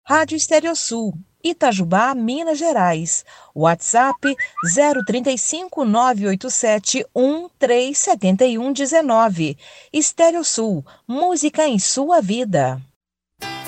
Rádio Estéreo Sul, Itajubá, Minas Gerais. WhatsApp 035 987 137119. Estéreo Sul, música em sua vida.